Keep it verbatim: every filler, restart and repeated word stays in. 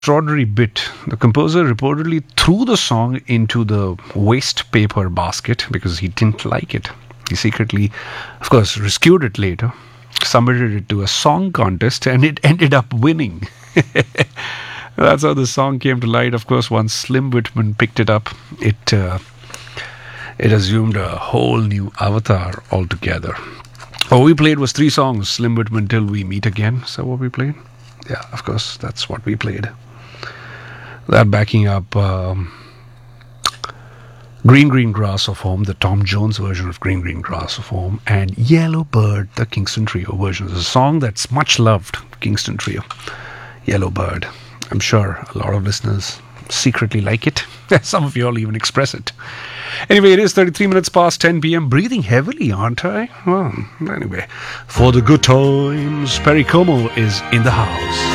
extraordinary bit. The composer reportedly threw the song into the waste paper basket because he didn't like it. He secretly, of course, rescued it later, submitted it to a song contest, and it ended up winning. That's how the song came to light. Of course, once Slim Whitman picked it up, it uh, it assumed a whole new avatar altogether. What we played was three songs. Slim Whitman, Till We Meet Again. Is that what we played? Yeah, of course, that's what we played. That backing up um, Green Green Grass of Home, the Tom Jones version of Green Green Grass of Home, and Yellow Bird, the Kingston Trio version. It's a song that's much loved, Kingston Trio. Yellow Bird. I'm sure a lot of listeners secretly like it. Some of you all even express it. Anyway, it is thirty-three minutes past ten p.m. Breathing heavily, aren't I? Well, anyway. For the good times, Perry Como is in the house.